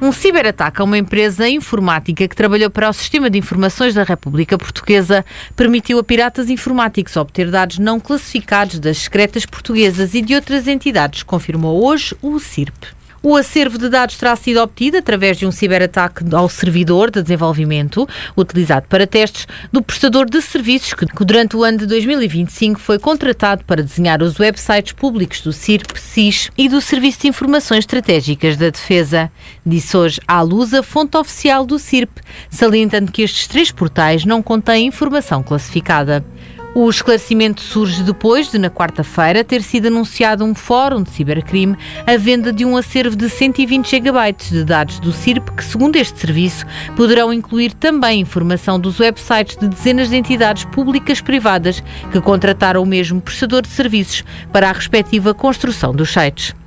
Um ciberataque a uma empresa informática que trabalhou para o Sistema de Informações da República Portuguesa permitiu a piratas informáticos obter dados não classificados das secretas portuguesas e de outras entidades, confirmou hoje o CIRP. O acervo de dados terá sido obtido através de um ciberataque ao servidor de desenvolvimento, utilizado para testes, do prestador de serviços que durante o ano de 2025 foi contratado para desenhar os websites públicos do CIRP, SIS e do Serviço de Informações Estratégicas da Defesa. Disse hoje à luz a fonte oficial do CIRP, salientando que estes 3 portais não contêm informação classificada. O esclarecimento surge depois de, na quarta-feira, ter sido anunciado um fórum de cibercrime a venda de um acervo de 120 GB de dados do CIRP que, segundo este serviço, poderão incluir também informação dos websites de dezenas de entidades públicas privadas que contrataram o mesmo prestador de serviços para a respectiva construção dos sites.